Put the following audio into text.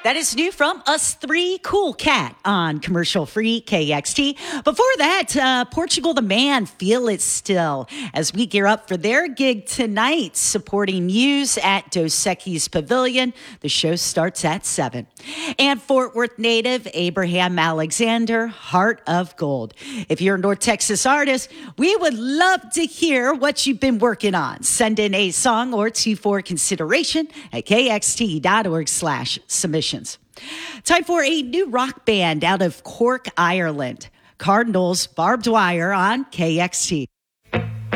That is new from Us Three, Cool Cat on commercial free KXT. Before that, Portugal the Man, Feel It Still, as we gear up for their gig tonight, supporting Muse at Dos Equis Pavilion. The show starts at 7. And Fort Worth native Abraham Alexander, Heart of Gold. If you're a North Texas artist, we would love to hear what you've been working on. Send in a song or two for consideration at kxt.org/submission. Time for a new rock band out of Cork, Ireland. Cardinals Barbed Wire on KXT.